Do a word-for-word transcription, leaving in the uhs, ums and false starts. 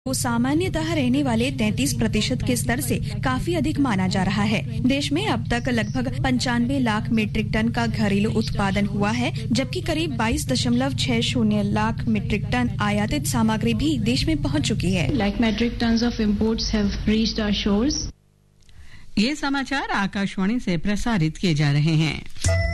वो सामान्यतः रहने वाले तैंतीस प्रतिशत के स्तर से काफी अधिक माना जा रहा है। देश में अब तक लगभग पंचानवे लाख मीट्रिक टन का घरेलू उत्पादन हुआ है, जबकि करीब बाईस दशमलव छह शून्य लाख मीट्रिक टन आयातित सामग्री भी देश में पहुंच चुकी है। Like metric tons of imports have reached our shores. ये समाचार आकाशवाणी से प्रसारित किए जा रहे हैं।